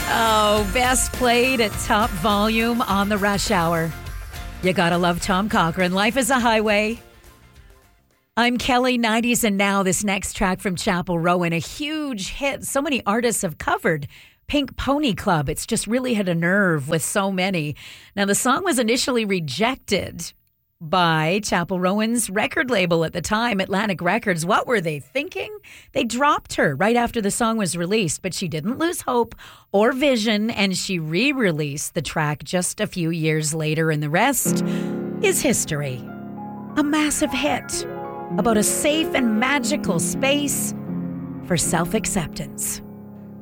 Oh, best played at top volume on the rush hour. You gotta love Tom Cochrane. Life is a highway. I'm Kelly, 90s and Now. This next track from Chapel Rowan, a huge hit. So many artists have covered Pink Pony Club. It's just really hit a nerve with so many. Now, the song was initially rejected by Chapel Rowan's record label at the time, Atlantic Records. What were they thinking? They dropped her right after the song was released, but she didn't lose hope or vision, and she re-released the track just a few years later, and the rest is history. A massive hit about a safe and magical space for self-acceptance.